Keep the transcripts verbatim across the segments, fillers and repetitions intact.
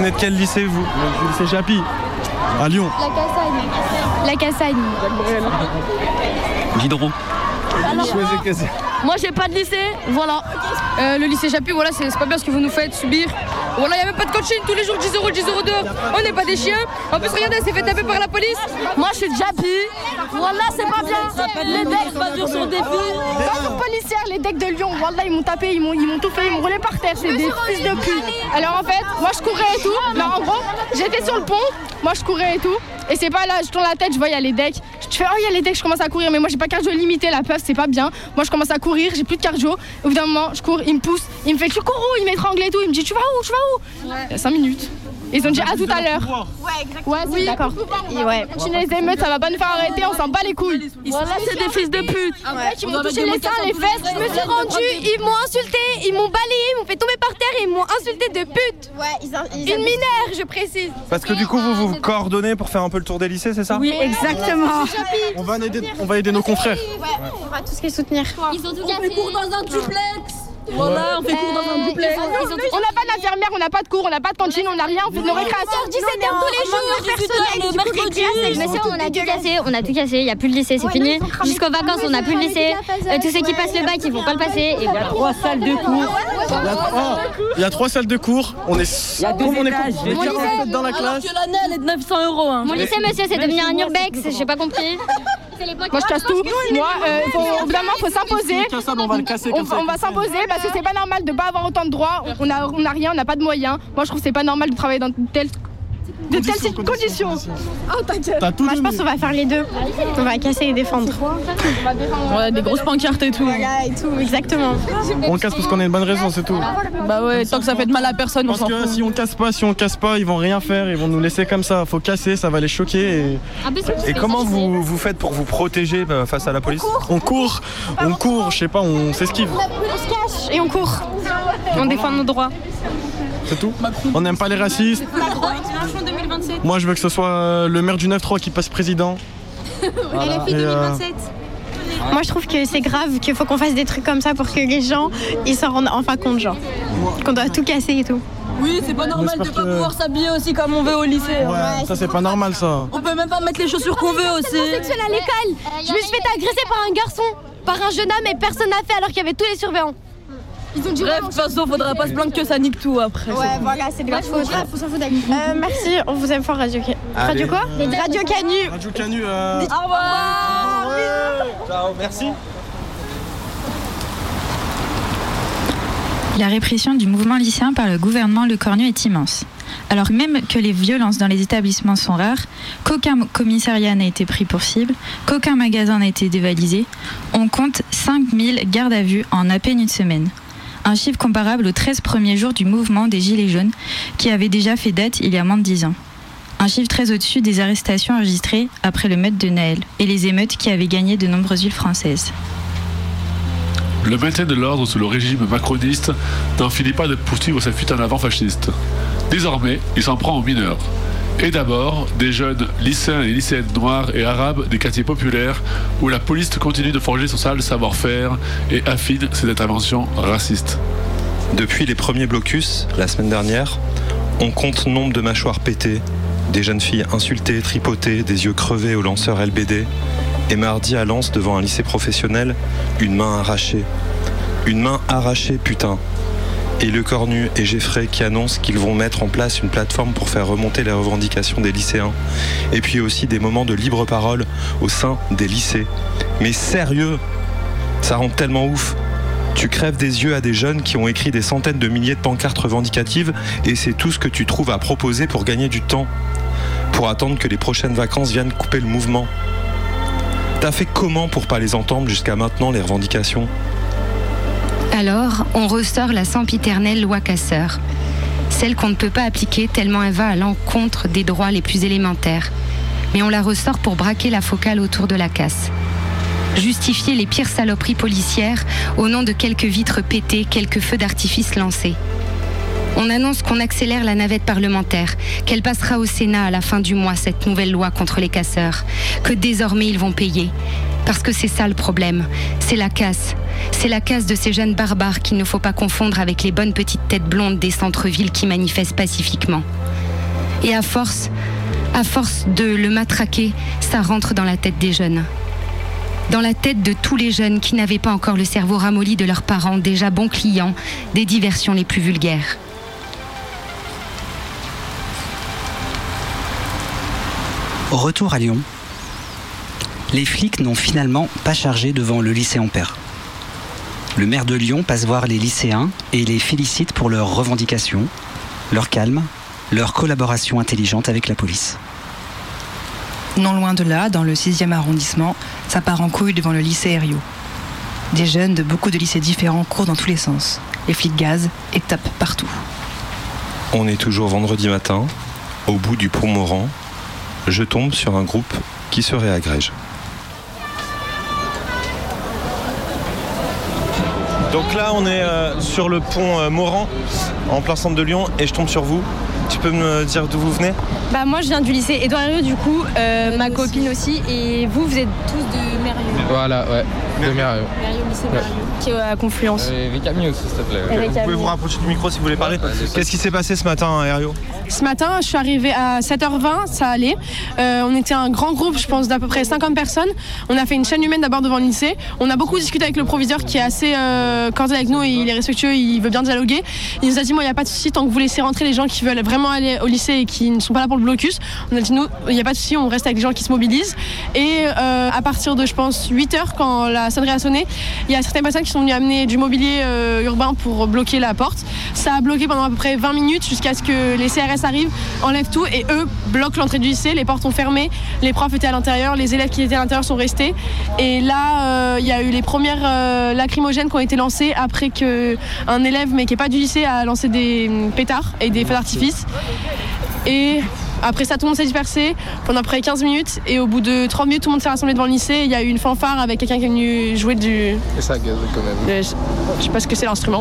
venez de quel lycée, vous? Le lycée Japy, à Lyon. La Cassagne. La Cassagne. Diderot. Moi j'ai pas de lycée, voilà. Euh, le lycée Japy, voilà, c'est, c'est pas bien ce que vous nous faites subir. Voilà, y a même pas de coaching, tous les jours dix euros, dix euros dehors. On n'est pas des chiens. En plus, regardez, elle s'est fait taper par la police. Moi je suis de Japy. Voilà, c'est pas bien. Les decks, pas dur sur des filles. Pas policière, les decks de Lyon, voilà, ils m'ont tapé, ils m'ont, ils m'ont tout fait, ils m'ont roulé par terre, c'est des fils de pute. Alors en fait, moi je courais et tout, mais en gros, j'étais sur le pont, moi je courais et tout. Et c'est pas là, je tourne la tête, je vois il y a les decks. Je fais oh il y a les decks, je commence à courir, mais moi j'ai pas cardio limité, la puff c'est pas bien. Moi je commence à courir, j'ai plus de cardio. Au bout d'un moment, je cours, il me pousse, il me fait tu cours où, il m'étrangle et tout, il me dit tu vas où, tu vas où. Ouais. Il y a cinq minutes. Ils ont dit à tout à l'heure. Ouais, exactement. Ouais, oui, d'accord. Et ouais, continuer les émeutes, ça va pas nous faire arrêter, on s'en bat les couilles. Voilà, c'est des fils de pute. Après, ils m'ont touché les seins, les fesses, je me suis rendue, ils m'ont insulté, ils m'ont balayé, ils m'ont fait tomber par terre et ils m'ont insulté de pute. Ouais, ils, ils Une mineure, je précise. Parce que du coup, vous vous coordonnez pour faire un peu le tour des lycées, c'est ça? Oui, exactement. On va aider, on va aider nos confrères. Ouais, on va tous les soutenir. Ils sont tous cassés. On fait cours dans un duplex. Voilà, on fait cours dans un duplex. On n'a pas d'infirmière, on n'a pas de cours, on n'a pas de cantine, on n'a rien, on fait de nos récréations. dix-sept heures tous les jours, personnel. Monsieur, on a tout cassé, on a tout cassé, il n'y a plus de lycée, c'est fini. Jusqu'aux vacances, on n'a plus de lycée. Euh, tous ceux qui passent le bac, ils vont pas le passer. Et voilà. Trois salles de cours. Il y a trois salles de cours. On est, il y a deux on est, étages. on est quarante-sept dans la classe. Alors que l'année, elle est de neuf cents euros. Hein. Mon lycée, monsieur, c'est devenu un urbex, j'ai pas compris. Moi je casse tout. Moi, euh, faut, au bout d'un moment, faut s'imposer. On va le casser comme on, ça. on va s'imposer parce que c'est pas normal de pas avoir autant de droits. On a, on a rien, on n'a pas de moyens. Moi je trouve que c'est pas normal de travailler dans de telles, de telles conditions. Oh t'inquiète. Moi je pense qu'on va faire les deux. On va casser et défendre. Ouais, des grosses pancartes et tout. Voilà et tout, exactement. On casse parce qu'on a une bonne raison, c'est tout. Bah ouais, tant que ça fait de mal à personne, on Parce s'en que fout. si on casse pas, si on casse pas, ils vont rien faire, ils vont nous laisser comme ça. Faut casser, ça va les choquer. Et, Et comment vous, vous faites pour vous protéger bah, face à la police? on court, on court, je sais pas, on s'esquive. On se cache et on court. On défend nos droits. C'est tout. On n'aime pas les racistes. Moi je veux que ce soit le maire du neuf trois qui passe président. Voilà. Et, euh, Moi je trouve que c'est grave, qu'il faut qu'on fasse des trucs comme ça pour que les gens ils s'en rendent enfin compte, genre. Qu'on doit tout casser et tout. Oui, c'est pas normal de J'espère pas que- pouvoir s'habiller aussi comme on veut au lycée. ouais, ça c'est pas normal ça. On peut même pas mettre les chaussures qu'on veut aussi. Sexuel à l'école. Je me suis fait agresser par un garçon, par un jeune homme et personne n'a fait alors qu'il y avait tous les surveillants. Ils ont dit Bref, de toute façon, faudra pas se plaindre que ça nique tout après. ouais, voilà, c'est de la faute. Faut s'en foutre euh, merci, on vous aime fort Radio Canu. Radio quoi Radio Canu. Radio Canu. Euh... Au revoir. Ciao, merci. La répression du mouvement lycéen par le gouvernement Lecornu est immense. Alors même que les violences dans les établissements sont rares, qu'aucun commissariat n'a été pris pour cible, qu'aucun magasin n'a été dévalisé, on compte cinq mille gardes à vue en à peine une semaine. Un chiffre comparable aux treize premiers jours du mouvement des Gilets jaunes, qui avait déjà fait date il y a moins de dix ans. Un chiffre très au-dessus des arrestations enregistrées après le meurtre de Naël et les émeutes qui avaient gagné de nombreuses villes françaises. Le maintien de l'ordre sous le régime macroniste n'en finit pas de poursuivre sa fuite en avant fasciste. Désormais, il s'en prend aux mineurs. Et d'abord, des jeunes lycéens et lycéennes noirs et arabes des quartiers populaires où la police continue de forger son sale savoir-faire et affine ses interventions racistes. Depuis les premiers blocus, la semaine dernière, on compte nombre de mâchoires pétées, des jeunes filles insultées, tripotées, des yeux crevés au lanceur L B D. Et mardi à Lens, devant un lycée professionnel, une main arrachée. Une main arrachée, putain. Et Lecornu et Geffray qui annoncent qu'ils vont mettre en place une plateforme pour faire remonter les revendications des lycéens. Et puis aussi des moments de libre parole au sein des lycées. Mais sérieux, ça rend tellement ouf. Tu crèves des yeux à des jeunes qui ont écrit des centaines de milliers de pancartes revendicatives et c'est tout ce que tu trouves à proposer pour gagner du temps. Pour attendre que les prochaines vacances viennent couper le mouvement. T'as fait comment pour pas les entendre jusqu'à maintenant, les revendications ? Alors, on ressort la sempiternelle loi Casseur. Celle qu'on ne peut pas appliquer tellement elle va à l'encontre des droits les plus élémentaires. Mais on la ressort pour braquer la focale autour de la casse. Justifier les pires saloperies policières au nom de quelques vitres pétées, quelques feux d'artifice lancés. On annonce qu'on accélère la navette parlementaire, qu'elle passera au Sénat à la fin du mois, cette nouvelle loi contre les casseurs, que désormais ils vont payer. Parce que c'est ça le problème, c'est la casse. C'est la casse de ces jeunes barbares qu'il ne faut pas confondre avec les bonnes petites têtes blondes des centres-villes qui manifestent pacifiquement. Et à force, à force de le matraquer, ça rentre dans la tête des jeunes. Dans la tête de tous les jeunes qui n'avaient pas encore le cerveau ramolli de leurs parents, déjà bons clients des diversions les plus vulgaires. Au retour à Lyon, les flics n'ont finalement pas chargé devant le lycée Ampère. Le maire de Lyon passe voir les lycéens et les félicite pour leurs revendications, leur calme, leur collaboration intelligente avec la police. Non loin de là, dans le sixième arrondissement, ça part en couille devant le lycée Herriot. Des jeunes de beaucoup de lycées différents courent dans tous les sens. Les flics gazent et tapent partout. On est toujours vendredi matin, au bout du pont Morand. Je tombe sur un groupe qui se réagrège. Donc là, on est euh, sur le pont euh, Morand, en plein centre de Lyon, et je tombe sur vous. Tu peux me dire d'où vous venez ? Bah moi je viens du lycée Édouard Herriot du coup, euh, ma copine aussi, et vous vous êtes tous de Mérieux. Voilà, ouais, de Mérieux. Mérieux, lycée Mérieux, ouais. Qui est à Confluence. Et Ricami aussi, s'il te plaît. Okay. Vous pouvez vous rapprocher du micro si vous voulez parler. Qu'est-ce qui s'est passé ce matin à Herriot ? Ce matin, je suis arrivée à sept heures vingt, ça allait. Euh, on était un grand groupe, je pense, d'à peu près cinquante personnes. On a fait une chaîne humaine d'abord devant le lycée. On a beaucoup discuté avec le proviseur qui est assez euh, cordial avec nous et il est respectueux, il veut bien dialoguer. Il nous a dit, moi, il n'y a pas de souci, tant que vous laissez rentrer les gens qui veulent vraiment aller au lycée et qui ne sont pas là pour le blocus. On a dit, nous, il n'y a pas de souci, on reste avec les gens qui se mobilisent. Et euh, à partir de, je pense, huit heures, quand la sonnerie a sonné, il y a certaines personnes qui sont venues amener du mobilier euh, urbain pour bloquer la porte. Ça a bloqué pendant à peu près vingt minutes jusqu'à ce que les C R S arrivent, enlèvent tout et eux bloquent l'entrée du lycée. Les portes ont fermé, les profs étaient à l'intérieur, les élèves qui étaient à l'intérieur sont restés. Et là, il euh, y a eu les premières euh, lacrymogènes qui ont été lancées après qu'un élève, mais qui n'est pas du lycée, a lancé des pétards et des feux d'artifice. Et après ça, tout le monde s'est dispersé pendant près quinze minutes et au bout de trente minutes, tout le monde s'est rassemblé devant le lycée. Il y a eu une fanfare avec quelqu'un qui est venu jouer du... Et ça a gazé quand même. Euh, je... je sais pas ce que c'est l'instrument.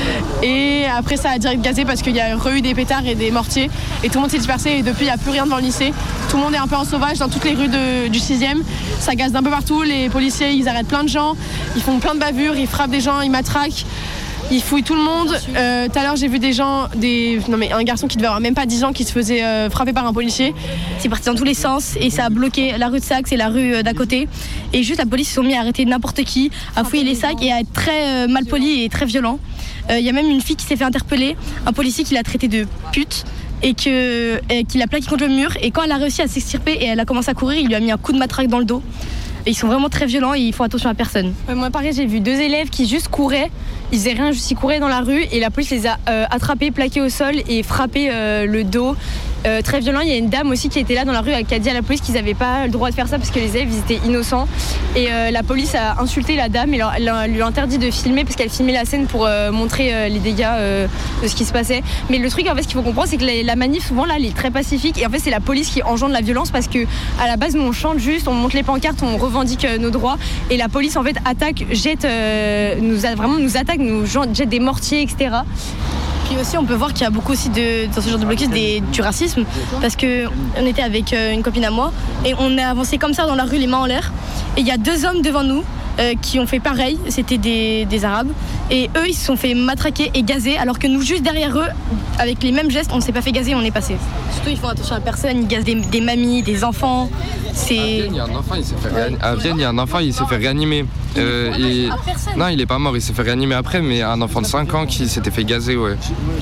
Et après ça a direct gazé parce qu'il y a eu des pétards et des mortiers et tout le monde s'est dispersé et depuis il n'y a plus rien devant le lycée. Tout le monde est un peu en sauvage dans toutes les rues de, du sixième. Ça gaze d'un peu partout, les policiers ils arrêtent plein de gens, ils font plein de bavures, ils frappent des gens, ils matraquent. Ils fouillent tout le monde. Tout euh, à l'heure, j'ai vu des gens, des... Non, mais un garçon qui devait avoir même pas dix ans qui se faisait euh, frapper par un policier. C'est parti dans tous les sens et ça a bloqué la rue de Saxe et la rue euh, d'à côté. Et juste, la police se sont mis à arrêter n'importe qui, à fouiller les sacs et à être très euh, mal poli et très violent. Il euh, y a même une fille qui s'est fait interpeller, un policier qui l'a traitée de pute et que, et qui l'a plaqué contre le mur. Et quand elle a réussi à s'extirper et elle a commencé à courir, il lui a mis un coup de matraque dans le dos. Et ils sont vraiment très violents et ils font attention à personne. Ouais, moi pareil, j'ai vu deux élèves qui juste couraient, ils faisaient rien, juste ils couraient dans la rue et la police les a euh, attrapés, plaqués au sol et frappé euh, le dos. Euh, très violent, il y a une dame aussi qui était là dans la rue qui a dit à la police qu'ils n'avaient pas le droit de faire ça parce que les élèves ils étaient innocents et euh, la police a insulté la dame et leur, leur, lui a interdit de filmer parce qu'elle filmait la scène pour euh, montrer euh, les dégâts euh, de ce qui se passait. Mais le truc en fait ce qu'il faut comprendre c'est que la, la manif souvent là elle est très pacifique et en fait c'est la police qui engendre la violence parce que à la base nous on chante juste, on monte les pancartes, on revendique euh, nos droits et la police en fait attaque, jette, euh, nous a, vraiment nous attaque, nous jette des mortiers et cetera. Puis aussi, on peut voir qu'il y a beaucoup aussi de, dans ce genre de blocus des, du racisme parce qu'on était avec une copine à moi et on a avancé comme ça dans la rue, les mains en l'air. Et il y a deux hommes devant nous euh, qui ont fait pareil, c'était des, des Arabes. Et eux, ils se sont fait matraquer et gazer alors que nous, juste derrière eux, avec les mêmes gestes, on ne s'est pas fait gazer, on est passé. Surtout, ils font attention à personne, ils gazent des, des mamies, des enfants. C'est... À Vienne, il y a un enfant, il s'est fait, réan... à Vienne, il y a un enfant, il s'est fait réanimer. Euh, et... Non, il est pas mort, il s'est fait réanimer après, mais un enfant de cinq ans qui s'était fait gazer, ouais.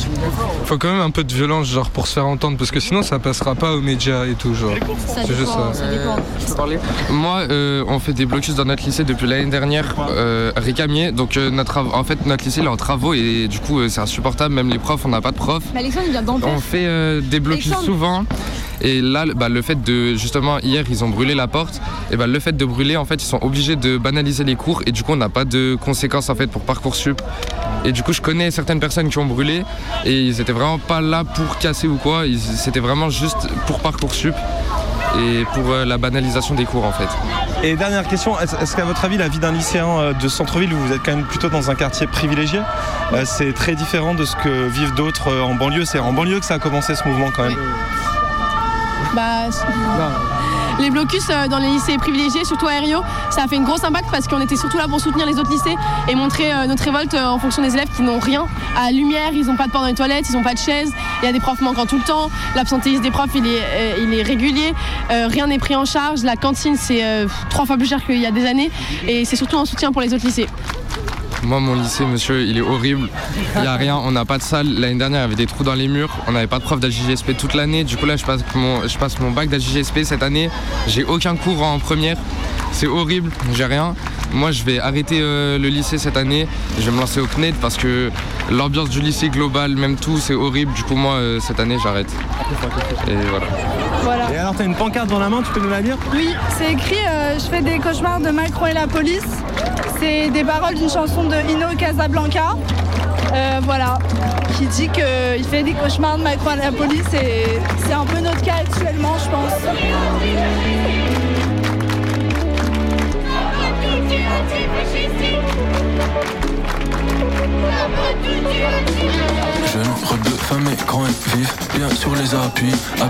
Faut quand même un peu de violence, genre, pour se faire entendre, parce que sinon ça passera pas aux médias et tout, genre. Ça C'est juste ça. ça dépend. Je peux parler ? Moi, euh, on fait des blocus dans notre lycée depuis l'année dernière, euh, Récamier. Donc, euh, notre, en fait, notre lycée il est en travaux et du coup, euh, c'est insupportable. Même les profs, on n'a pas de profs. Mais Alexandre, il vient d'Ampère. On fait euh, des blocus Alexandre. souvent. Et là, bah, le fait de, justement, hier, ils ont brûlé la porte. Et bah, le fait de brûler, en fait, ils sont obligés de banaliser les cours. Et du coup, on n'a pas de conséquences, en fait, pour Parcoursup. Et du coup, je connais certaines personnes qui ont brûlé. Et ils étaient vraiment pas là pour casser ou quoi. Ils, c'était vraiment juste pour Parcoursup. Et pour euh, la banalisation des cours, en fait. Et dernière question, est-ce, est-ce qu'à votre avis, la vie d'un lycéen de centre-ville, où vous êtes quand même plutôt dans un quartier privilégié, euh, c'est très différent de ce que vivent d'autres euh, en banlieue ? C'est en banlieue que ça a commencé, ce mouvement, quand même. Bah, Les blocus euh, dans les lycées privilégiés, surtout à Aério, ça a fait une grosse impact parce qu'on était surtout là pour soutenir les autres lycées et montrer euh, notre révolte euh, en fonction des élèves qui n'ont rien. À la lumière, ils n'ont pas de porte dans les toilettes, ils n'ont pas de chaise, il y a des profs manquant tout le temps, l'absentéisme des profs il est, euh, il est régulier, euh, rien n'est pris en charge, la cantine c'est euh, trois fois plus cher qu'il y a des années et c'est surtout un soutien pour les autres lycées. Moi, mon lycée, monsieur, il est horrible. Il n'y a rien, on n'a pas de salle. L'année dernière, il y avait des trous dans les murs. On n'avait pas de prof d'A J G S P toute l'année. Du coup, là, je passe mon, je passe mon bac d'A J G S P cette année. J'ai aucun cours en première. C'est horrible, j'ai rien. Moi, je vais arrêter euh, le lycée cette année. Je vais me lancer au C N E D parce que l'ambiance du lycée global, même tout, c'est horrible. Du coup, moi, euh, cette année, j'arrête. Et voilà. Voilà. Et alors, tu as une pancarte dans la main, tu peux nous la lire? Oui, c'est écrit euh, je fais des cauchemars de Macron et la police. C'est des paroles d'une chanson de Ino Casablanca. Euh, voilà, qui dit qu'il fait des cauchemars de Macron et la police et c'est un peu notre cas actuellement, je pense. Jeune, rebeu, femme et grand et vif, bien sur les appuis.